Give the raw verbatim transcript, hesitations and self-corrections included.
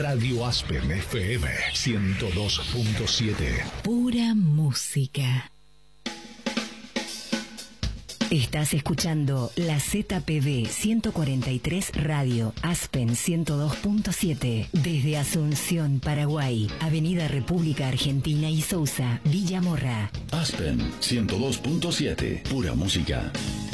Radio Aspen F M ciento dos punto siete. Pura música. Estás escuchando la Z P B ciento cuarenta y tres Radio Aspen ciento dos punto siete desde Asunción, Paraguay, Avenida República Argentina y Sousa, Villa Morra. Aspen ciento dos punto siete, pura música.